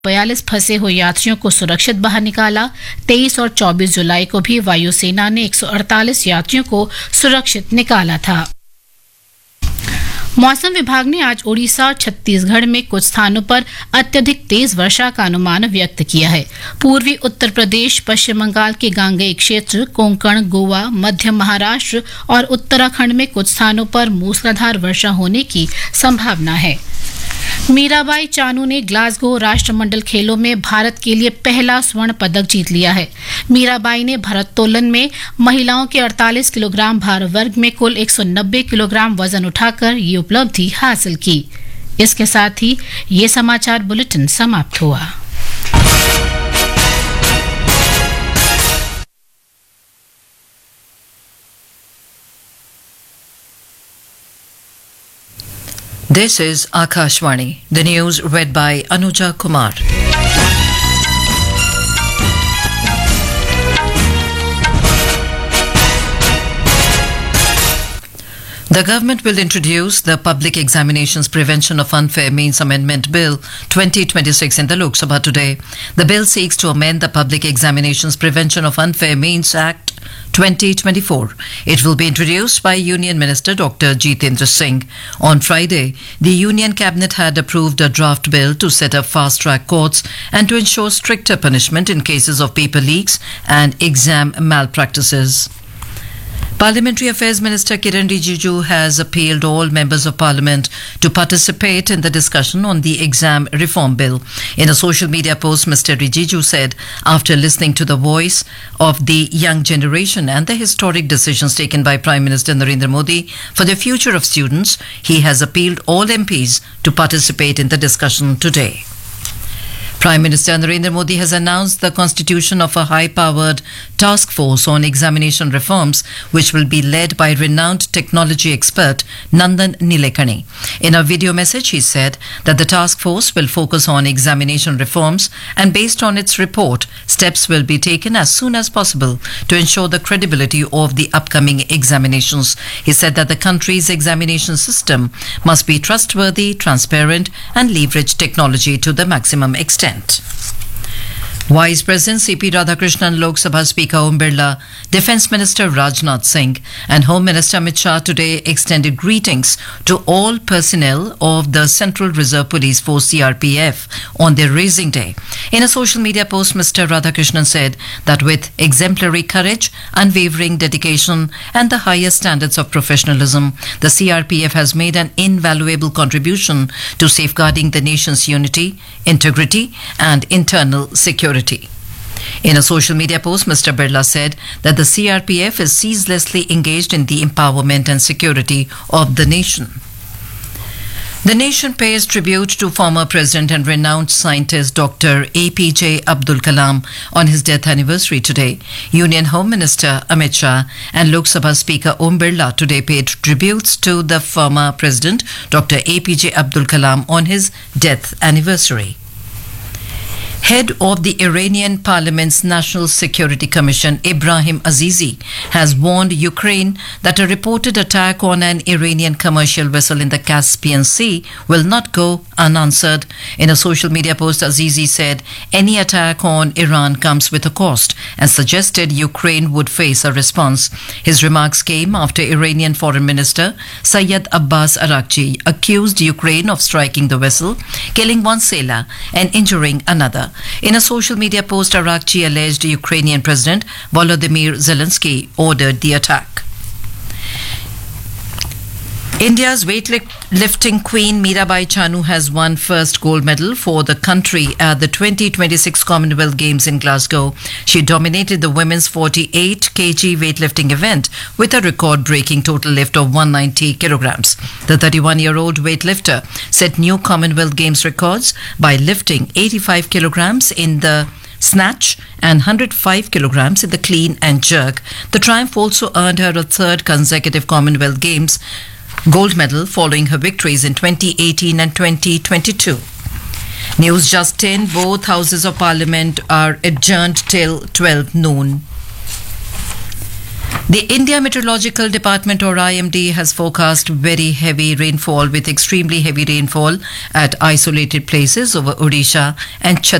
42 फंसे हुए यात्रियों को सुरक्षित बाहर निकाला। 23 और 24 जुलाई को भी वायुसेना ने 148 यात्रियों को सुरक्षित निकाला था। मौसम विभाग ने आज ओडिशा और छत्तीसगढ़ में कुछ स्थानों पर अत्यधिक तेज वर्षा का अनुमान व्यक्त किया है। पूर्वी उत्तर प्रदेश, पश्चिम बंगाल के गांगेय क्षेत्र, कोंकण, गोवा, मध्य महाराष्ट्र और उत्तराखंड में कुछ स्थानों पर मूसलाधार वर्षा होने की संभावना है। मीराबाई चानू ने ग्लासगो राष्ट्रमंडल खेलों में भारत के लिए पहला स्वर्ण पदक जीत लिया है। मीराबाई ने भारोत्तोलन में महिलाओं के 48 किलोग्राम भार वर्ग में कुल 190 किलोग्राम वजन उठाकर ये उपलब्धि हासिल की। इसके साथ ही ये समाचार बुलेटिन समाप्त हुआ। This is Akashvani. The news read by Anuja Kumar. The government will introduce the Public Examinations Prevention of Unfair Means Amendment Bill 2026 in the Lok Sabha today. The bill seeks to amend the Public Examinations Prevention of Unfair Means Act 2024. It will be introduced by Union Minister Dr. Jitendra Singh. On Friday, the Union Cabinet had approved a draft bill to set up fast-track courts and to ensure stricter punishment in cases of paper leaks and exam malpractices. Parliamentary Affairs Minister Kiran Rijiju has appealed all members of Parliament to participate in the discussion on the exam reform bill. In a social media post, Mr. Rijiju said, after listening to the voice of the young generation and the historic decisions taken by Prime Minister Narendra Modi for the future of students, he has appealed all MPs to participate in the discussion today. Prime Minister Narendra Modi has announced the constitution of a high-powered task force on examination reforms, which will be led by renowned technology expert Nandan Nilekani. In a video message, he said that the task force will focus on examination reforms, and based on its report, steps will be taken as soon as possible to ensure the credibility of the upcoming examinations. He said that the country's examination system must be trustworthy, transparent, and leverage technology to the maximum extent. Vice President C.P. Radhakrishnan, Lok Sabha Speaker Om Birla, Defence Minister Rajnath Singh and Home Minister Amit Shah today extended greetings to all personnel of the Central Reserve Police Force CRPF on their Raising Day. In a social media post, Mr. Radhakrishnan said that with exemplary courage, unwavering dedication and the highest standards of professionalism, the CRPF has made an invaluable contribution to safeguarding the nation's unity, integrity and internal security. In a social media post, Mr. Birla said that the CRPF is ceaselessly engaged in the empowerment and security of the nation. The nation pays tribute to former President and renowned scientist Dr. APJ Abdul Kalam on his death anniversary today. Union Home Minister Amit Shah and Lok Sabha Speaker Om Birla today paid tributes to the former President Dr. APJ Abdul Kalam on his death anniversary. Head of the Iranian Parliament's National Security Commission, Ibrahim Azizi, has warned Ukraine that a reported attack on an Iranian commercial vessel in the Caspian Sea will not go unanswered. In a social media post, Azizi said any attack on Iran comes with a cost and suggested Ukraine would face a response. His remarks came after Iranian Foreign Minister Sayyid Abbas Araghchi accused Ukraine of striking the vessel, killing one sailor and injuring another. In a social media post, Araghchi alleged Ukrainian President Volodymyr Zelensky ordered the attack. India's weightlifting queen Mirabai Chanu has won first gold medal for the country at the 2026 Commonwealth Games in Glasgow. She dominated the women's 48 kg weightlifting event with a record-breaking total lift of 190 kilograms. The 31-year-old weightlifter set new Commonwealth Games records by lifting 85 kilograms in the snatch and 105 kilograms in the clean and jerk. The triumph also earned her a third consecutive Commonwealth Games gold medal following her victories in 2018 and 2022. News just 10, both houses of parliament are adjourned till 12 noon. The India Meteorological Department or IMD has forecast very heavy rainfall with extremely heavy rainfall at isolated places over Odisha and Chhattisgarh